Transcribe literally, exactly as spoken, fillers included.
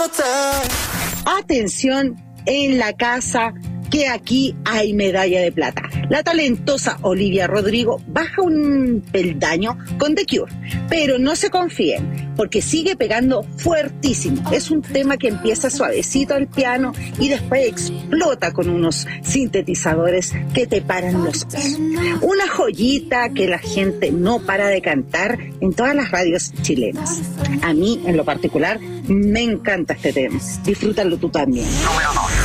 Atención en la casa, que aquí hay medalla de plata. La talentosa Olivia Rodrigo baja un peldaño con The Cure, pero no se confíen, porque sigue pegando fuertísimo. Es un tema que empieza suavecito al piano y después explota con unos sintetizadores que te paran los pelos. Una joyita que la gente no para de cantar en todas las radios chilenas. A mí, en lo particular, me encanta este tema. Disfrútalo tú también. Número dos.